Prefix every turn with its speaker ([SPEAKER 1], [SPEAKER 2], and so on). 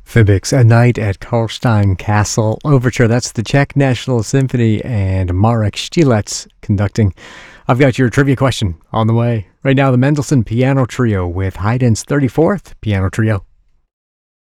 [SPEAKER 1] Fibiks, A Night at Karlstein Castle Overture. That's the Czech National Symphony and Marek Stilets conducting. I've got your trivia question on the way. Right now, the Mendelssohn Piano Trio with Haydn's 34th Piano Trio.